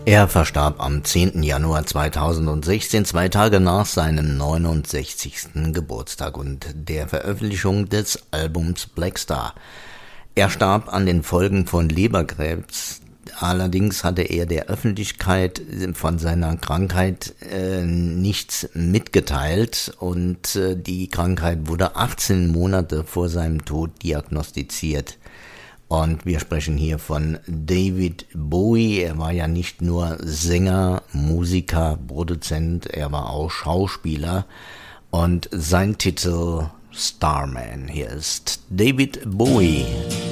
Er verstarb am 10. Januar 2016, 2 Tage nach seinem 69. Geburtstag und der Veröffentlichung des Albums Black Star. Er starb an den Folgen von Leberkrebs. Allerdings hatte er der Öffentlichkeit von seiner Krankheit nichts mitgeteilt und die Krankheit wurde 18 Monate vor seinem Tod diagnostiziert. Und wir sprechen hier von David Bowie. Er war ja nicht nur Sänger, Musiker, Produzent, er war auch Schauspieler. Und sein Titel Starman. Hier ist David Bowie.